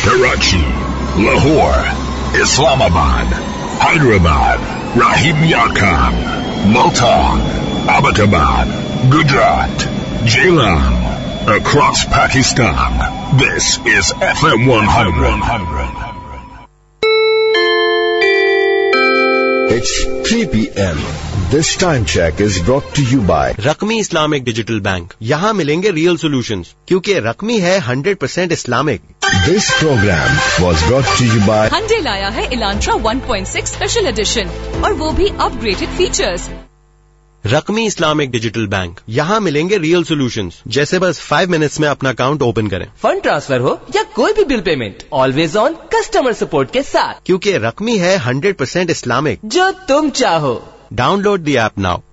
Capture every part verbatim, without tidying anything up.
Karachi, Lahore, Islamabad, Hyderabad, Rahim Yar Khan, Multan, Abbottabad, Gujarat, Jailam, across Pakistan. This is F M one hundred. It's three p.m. This time check is brought to you by रकमी Islamic digital bank. यहाँ मिलेंगे real solutions, क्योंकि रकमी है hundred percent Islamic. This program was brought to you by Hyundai लाया है Elantra one point six special edition और वो भी upgraded features. रकमी Islamic digital bank, यहाँ मिलेंगे रियल सॉल्यूशंस, जैसे बस फाइव मिनट्स में अपना अकाउंट ओपन करें, फंड ट्रांसफर हो या कोई भी bill payment, always on customer support के साथ, क्योंकि रकमी है हंड्रेड परसेंट इस्लामिक। जो तुम चाहो। Download the app now.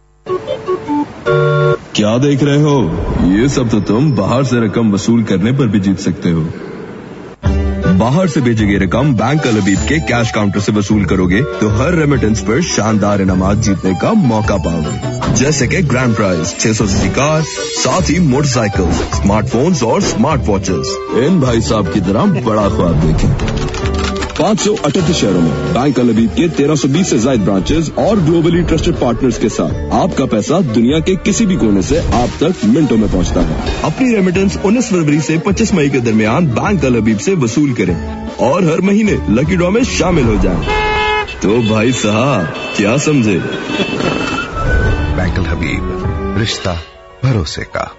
क्या देख रहे हो? ये सब तो तुम बाहर से रकम वसूल करने पर भी जीत सकते हो। बाहर से भेजी गई रकम बैंक अल-अबीब के कैश काउंटर से वसूल करोगे तो हर रेमिटेंस पर शानदार इनामात जीतने का मौका पाओगे, जैसे कि ग्रैंड प्राइज, छह सौ सीसी कार, साथ ही मोटरसाइकिल, स्मार्टफोन्स और स्मार्ट वॉचेस। इन भाई साहब की तरह बड़ा ख्वाब देखें। पाँच सौ अठहत्तर शहरों में बैंक अल-अबीब के तेरह सौ बीस से ज्यादा ब्रांचेस और ग्लोबली ट्रस्टेड पार्टनर्स के साथ आपका पैसा दुनिया के किसी भी कोने से आप तक मिनटों में पहुंचता है। अपनी रेमिटेंस उन्नीस फरवरी से पच्चीस मई के दरमियान बैंक अल-अबीब से वसूल करें और हर महीने लकी ड्रॉ में शामिल हो जाएं। तो भाई साहब क्या समझे? बैंक अल-हबीब, रिश्ता भरोसे का।